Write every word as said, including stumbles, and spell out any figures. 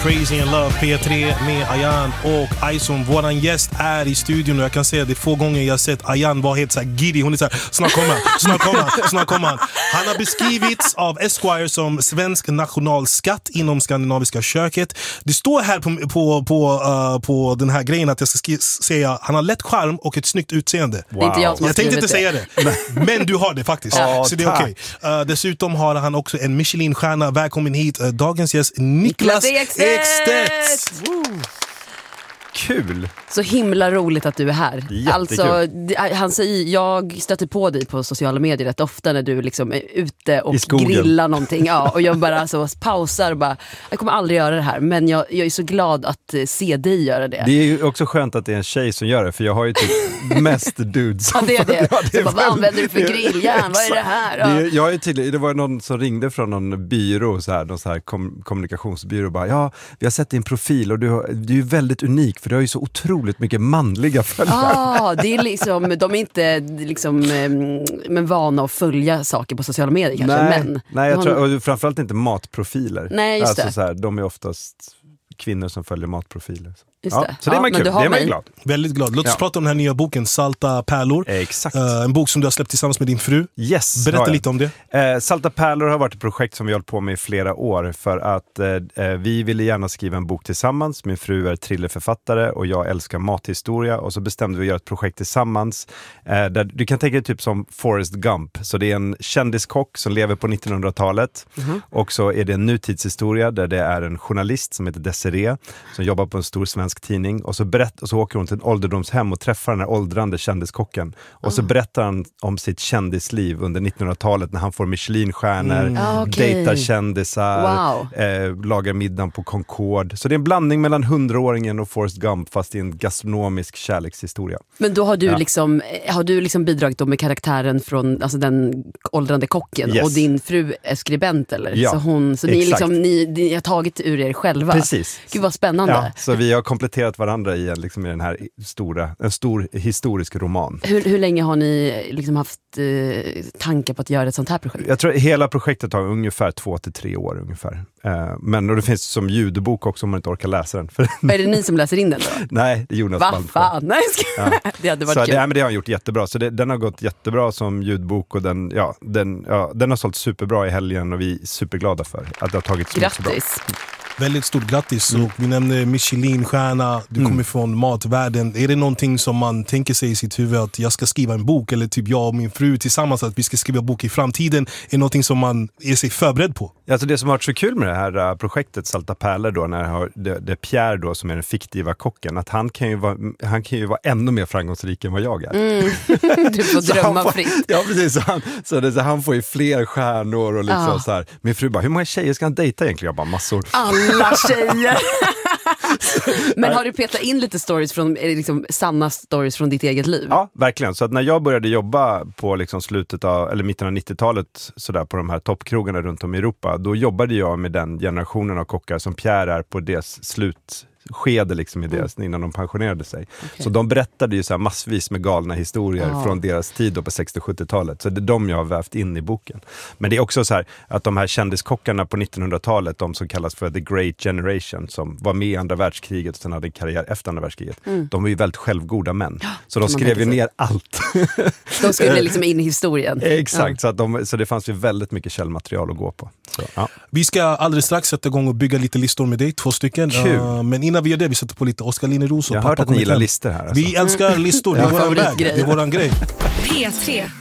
Crazy in Love P tre med Ayan och Aizon. Våran gäst är i studion och jag kan säga det är få gånger jag sett Ayan vara helt så här giddy. Hon är så här, snart kommer han, snart kommer han, snart kommer han. Han har beskrivits av Esquire som svensk nationalskatt inom skandinaviska köket. Det står här på, på, på, uh, på den här grejen att jag ska säga han har lätt charm och ett snyggt utseende. Wow. Inte jag, jag tänkte inte det. säga det, men du har det faktiskt. Ja, så det är okej. Okay. Uh, dessutom har han också en Michelin-stjärna. Välkommen hit, uh, dagens gäst Niklas Ekstedt. Ekstedt. Kul. Så himla roligt att du är här. Jättekul. Alltså, han säger, jag stöter på dig på sociala medier rätt ofta när du liksom är ute och grillar någonting. Ja, och jag bara så pausar och bara, jag kommer aldrig göra det här. Men jag, jag är så glad att se dig göra det. Det är ju också skönt att det är en tjej som gör det, för jag har ju typ mest dudes. Ja, det är det. Ja, det är så bara, vad använder du för grilljärn? Vad är det här? Ja. Det, jag är tydlig, det var någon som ringde från någon byrå, så här, någon så här kom, kommunikationsbyrå och bara, ja, vi har sett din profil och du, har, du är väldigt unik för du har ju så otroligt mycket manliga följare. Ja, ah, det är liksom, de är inte liksom, men vana att följa saker på sociala medier kanske. Nej, men nej jag har... tror, och framförallt inte matprofiler. Nej, just alltså, det. Så här, de är oftast kvinnor som följer matprofiler. Just ja, det. så det är man ja, kul, det är man glad. Väldigt glad. Låt oss ja. prata om den här nya boken Salta pärlor. Exakt. Uh, en bok som du har släppt tillsammans med din fru. Yes. Berätta lite om det. Uh, Salta pärlor har varit ett projekt som vi har hållit på med i flera år för att uh, vi ville gärna skriva en bok tillsammans. Min fru är thrillerförfattare och jag älskar mathistoria, och så bestämde vi att göra ett projekt tillsammans uh, där du kan tänka dig typ som Forrest Gump. Så det är en kändiskock som lever på nittonhundratalet mm-hmm. och så är det en nutidshistoria där det är en journalist som heter Desiree som jobbar på en stor svensk tidning, och så berätt, och så åker hon till ett ålderdomshem och träffar den här åldrande kändiskocken. Och mm. så berättar han om sitt kändisliv under nittonhundratalet när han får Michelin-stjärnor, mm. ah, okay. dejtar kändisar, wow. eh, lagar middagen på Concord. Så det är en blandning mellan hundraåringen och Forrest Gump, fast i en gastronomisk kärlekshistoria. Men då har du, ja. liksom, har du liksom bidragit då med karaktären från alltså den åldrande kocken, yes. och din fru är skribent, eller? Ja, så hon, så ni, liksom, ni, ni har tagit ur er själva. Precis. Gud vad spännande. Ja, så vi har kompletterat varandra i, liksom, i den här stora, en stor historisk roman. Hur, hur länge har ni liksom haft eh, tankar på att göra ett sånt här projekt? Jag tror hela projektet tar ungefär två till tre år ungefär. Eh, men och det finns som ljudbok också om man inte orkar läsa den. Är det ni som läser in den då? Nej, det är Jonas Va Malmsjö. fan? Nej, ska... ja. Det hade varit så kul. Det, ja, men det har han gjort jättebra. Så det, den har gått jättebra som ljudbok, och den, ja, den, ja, den har sålt superbra i helgen, och vi är superglada för att det har tagit så bra. Grattis! Väldigt stort grattis. Mm. Och vi nämnde Michelin-stjärna, du mm. kommer från matvärlden. Är det någonting som man tänker sig i sitt huvud att jag ska skriva en bok, eller typ jag och min fru tillsammans att vi ska skriva en bok i framtiden? Är det någonting som man är sig förberedd på? Alltså det som har varit så kul med det här projektet Salta pärlor då, när har, det, det är Pierre då som är den fiktiva kocken, att han kan ju vara, han kan ju vara ännu mer framgångsrik än vad jag är. Mm. Du får drömma får, fritt. Ja, precis. Så han, så det, så han får ju fler stjärnor och liksom ah. så här. Min fru bara, hur många tjejer ska han dejta egentligen? Jag bara, massor. Alla tjejer! Men har du petat in lite stories från, liksom, sanna stories från ditt eget liv? Ja, verkligen. Så att när jag började jobba på liksom slutet av, eller mitten av nittiotalet sådär, på de här toppkrogarna runt om i Europa, då jobbade jag med den generationen av kockar som Pierre är på deras slut skede liksom i deras, mm. innan de pensionerade sig. Okay. Så de berättade ju så här massvis med galna historier ah. från deras tid då på sextio- och sjuttiotalet. Så det är de jag har vävt in i boken. Men det är också så här att de här kändiskockarna på nittonhundratalet, de som kallas för The Great Generation, som var med i andra världskriget och sen hade en karriär efter andra världskriget, mm. de var ju väldigt självgoda män. Så de skrev ju ner allt. De skulle liksom in i historien. Exakt, ja. så, att de, så det fanns ju väldigt mycket källmaterial att gå på. Så, ja. Vi ska alldeles strax sätta igång och bygga lite listor med dig, två stycken. Uh, men innan vi gör det, vi sätter på lite Oskar Lineros och jag har hört att ni gillar listor här. Alltså. Vi älskar listor, det är våran väg, det är våran grej. P tre